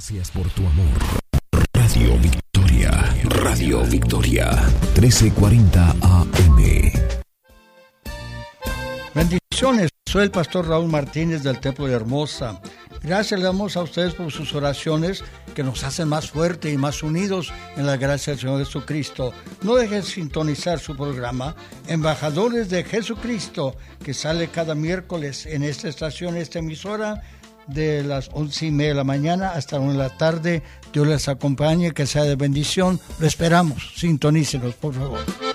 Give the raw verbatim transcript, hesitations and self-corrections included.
Gracias por tu amor. Radio Victoria, Radio Victoria, trece cuarenta A M. Bendiciones, soy el pastor Raúl Martínez del Templo de Hermosa. Gracias le damos a ustedes por sus oraciones que nos hacen más fuertes y más unidos en la gracia del Señor Jesucristo. No dejen de sintonizar su programa Embajadores de Jesucristo, que sale cada miércoles en esta estación, esta emisora, de las once y media de la mañana hasta una de la tarde. Dios les acompañe, que sea de bendición. Lo esperamos. Sintonícenos, por favor.